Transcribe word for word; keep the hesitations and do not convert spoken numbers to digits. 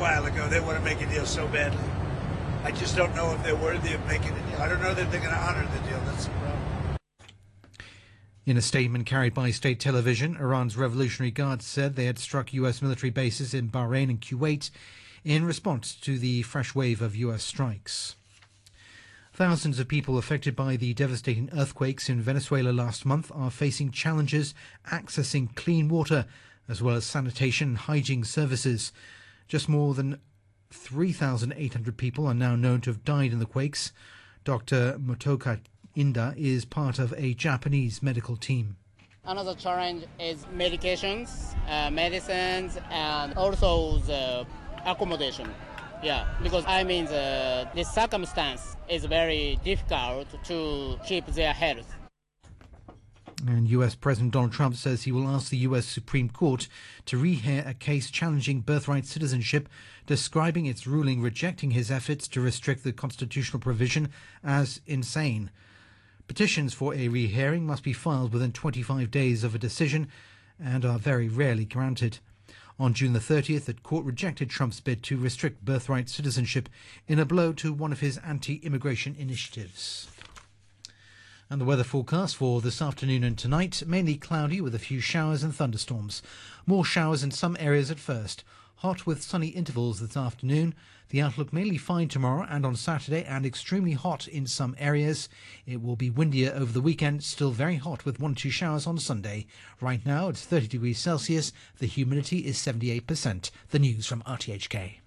while ago. They want to make a deal so badly. I just don't know if they're worthy of making a deal. I don't know that they're going to honor the deal. That's the problem. In a statement carried by state television, Iran's Revolutionary Guard said they had struck U S military bases in Bahrain and Kuwait in response to the fresh wave of U S strikes. Thousands of people affected by the devastating earthquakes in Venezuela last month are facing challenges accessing clean water, as well as sanitation and hygiene services. Just more than three thousand eight hundred people are now known to have died in the quakes. Doctor Motoka Inda is part of a Japanese medical team. Another challenge is medications, uh, medicines, and also the accommodation. Yeah, because I mean the, the circumstance is very difficult to keep their health. And U S President Donald Trump says he will ask the U S Supreme Court to rehear a case challenging birthright citizenship, describing its ruling rejecting his efforts to restrict the constitutional provision as insane. Petitions for a rehearing must be filed within twenty-five days of a decision and are very rarely granted. On June the thirtieth, the court rejected Trump's bid to restrict birthright citizenship in a blow to one of his anti-immigration initiatives. And the weather forecast for this afternoon and tonight, mainly cloudy with a few showers and thunderstorms. More showers in some areas at first. Hot with sunny intervals this afternoon. The outlook mainly fine tomorrow and on Saturday, and extremely hot in some areas. It will be windier over the weekend, still very hot with one or two showers on Sunday. Right now it's thirty degrees Celsius. The humidity is seventy-eight percent. The news from R T H K.